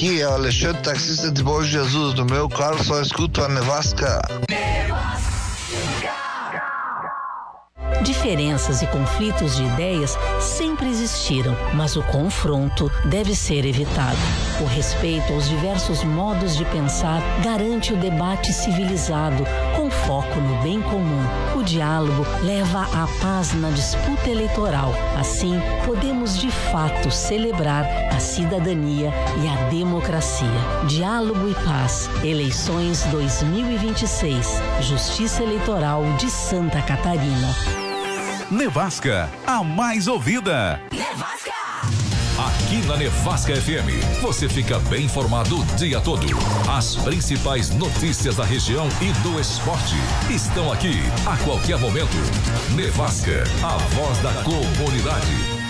Aqui é o Alexandre, taxista de Bom Jesus. No meu carro só escuto a Nevasca. Diferenças e conflitos de ideias sempre existiram, mas o confronto deve ser evitado. O respeito aos diversos modos de pensar garante o debate civilizado, com foco no bem comum. O diálogo leva à paz na disputa eleitoral. Assim, podemos de fato celebrar a cidadania e a democracia. Diálogo e paz. Eleições 2026. Justiça Eleitoral de Santa Catarina. Nevasca, a mais ouvida. Nevasca! Aqui na Nevasca FM, você fica bem informado o dia todo. As principais notícias da região e do esporte estão aqui a qualquer momento. Nevasca, a voz da comunidade.